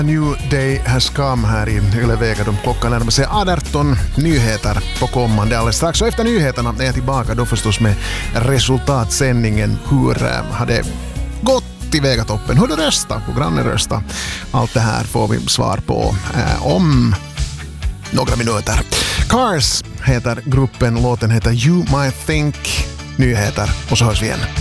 New day has come här i Yle Vega. Klockan närmar sig 18. Nyheter på kommande alldeles strax. Och efter nyheterna är jag tillbaka då förstås med resultatsändningen. Hur har det gått i Vegatoppen? Hur du röstar på grannen rösta? Allt det här får vi svar på om några minuter. Cars heter gruppen. Låten heter You Might Think. Nyheter och så hörs vi igen.